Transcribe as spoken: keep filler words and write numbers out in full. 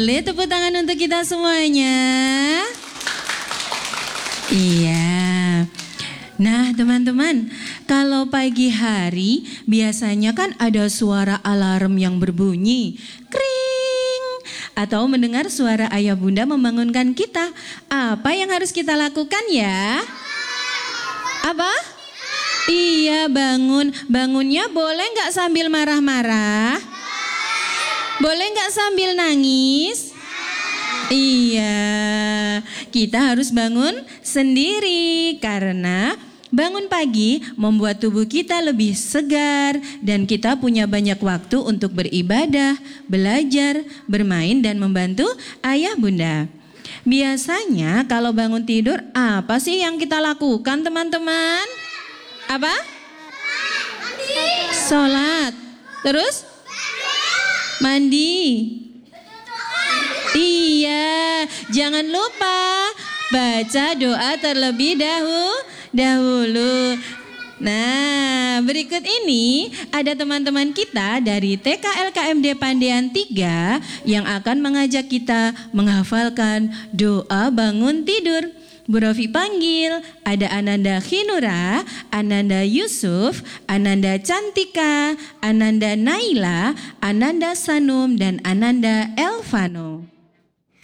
Boleh tepuk tangan untuk kita semuanya? Iya. Nah teman-teman, kalau pagi hari biasanya kan ada suara alarm yang berbunyi. Kring. Atau mendengar suara ayah bunda membangunkan kita. Apa yang harus kita lakukan ya? Apa? Iya bangun. Bangunnya boleh nggak sambil marah-marah? Boleh nggak sambil nangis? Iya, kita harus bangun sendiri karena bangun pagi membuat tubuh kita lebih segar dan kita punya banyak waktu untuk beribadah, belajar, bermain dan membantu ayah bunda. Biasanya kalau bangun tidur apa sih yang kita lakukan teman-teman? Apa? Sholat. Terus? Mandi. Iya, jangan lupa baca doa terlebih dahulu. dahulu. Nah, berikut ini ada teman-teman kita dari T K L K M D Pandean tiga yang akan mengajak kita menghafalkan doa bangun tidur. Bu Rofi panggil, ada Ananda Khinura, Ananda Yusuf, Ananda Cantika, Ananda Naila, Ananda Sanum, dan Ananda Elvano.